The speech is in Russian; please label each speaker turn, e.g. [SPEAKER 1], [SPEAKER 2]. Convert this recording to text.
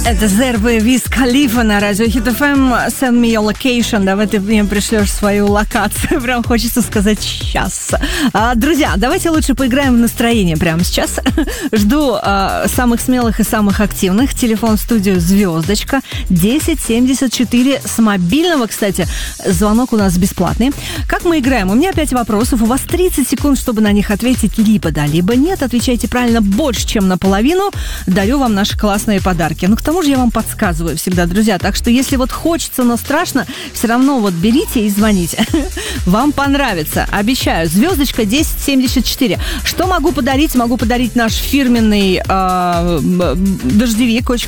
[SPEAKER 1] Это Зербы Виз Калифа на радио Хит ФМ. Send me your location. Давай ты мне пришлешь свою локацию. Прям хочется сказать сейчас. Друзья, давайте лучше поиграем в настроение прямо сейчас. Жду самых смелых и самых активных. Телефон в студию звездочка 1074 с мобильного, кстати. Звонок у нас бесплатный. Как мы играем? У меня 5 вопросов. У вас 30 секунд, чтобы на них ответить либо да, либо нет. Отвечайте правильно больше, чем наполовину. Дарю вам наши классные подарки. Ну, к тому же я вам подсказываю всегда, друзья. Так что, если вот хочется, но страшно, все равно вот берите и звоните. Вам понравится. Обещаю. Звездочка 1074. Что могу подарить? Могу подарить наш фирменный дождевик. Очень